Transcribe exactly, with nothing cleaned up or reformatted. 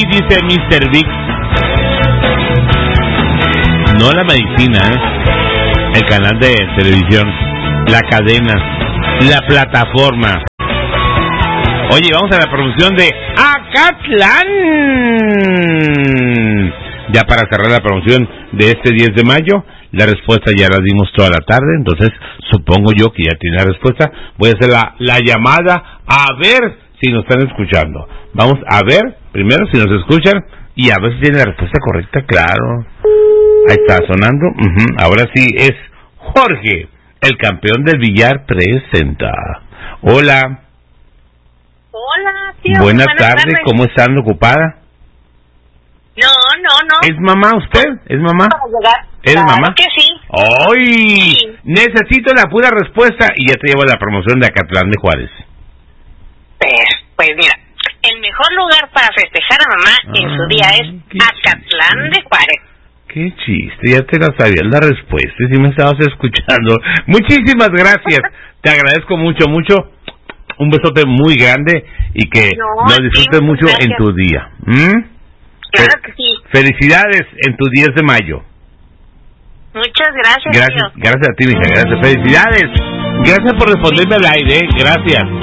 dice mister Big. No la medicina, ¿eh? El canal de televisión, la cadena, la plataforma. Oye, vamos a la promoción de Acatlán. Ya para cerrar la promoción de este diez de mayo, la respuesta ya la dimos toda la tarde, entonces supongo yo que ya tiene la respuesta. Voy a hacer la, la llamada a ver si nos están escuchando. Vamos a ver primero si nos escuchan y a ver si tiene la respuesta correcta, claro. Ahí está sonando. Uh-huh. Ahora sí es Jorge, el campeón del billar, presenta. Hola. Hola, tío. Buenas, buenas tardes. tardes, ¿cómo están? ¿Ocupada? No, no, no. ¿Es mamá usted? ¿Es mamá? ¿Es claro mamá? que sí. ¡Ay! Sí. Necesito la pura respuesta y ya te llevo a la promoción de Acatlán de Juárez. Pues, pues mira, el mejor lugar para festejar a mamá ah, en su día es Acatlán de Juárez. Qué chiste, ya te la sabías la respuesta, si me estabas escuchando. Muchísimas gracias, te agradezco mucho, mucho. Un besote muy grande y que no, lo disfrutes sí, mucho gracias. En tu día. ¿Mm? Claro que sí. Felicidades en tu diez de mayo. Muchas gracias, Gracias, tío. Gracias a ti, mija, gracias. Felicidades. Gracias por responderme al aire, gracias.